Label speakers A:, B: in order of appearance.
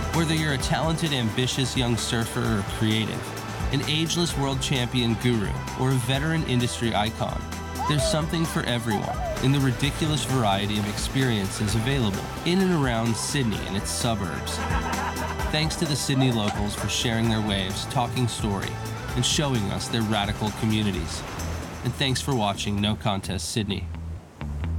A: Whether you're a talented, ambitious young surfer or creative, an ageless world champion guru, or a veteran industry icon, there's something for everyone in the ridiculous variety of experiences available in and around Sydney and its suburbs. Thanks to the Sydney locals for sharing their waves, talking story, and showing us their radical communities. And thanks for watching No Contest Sydney.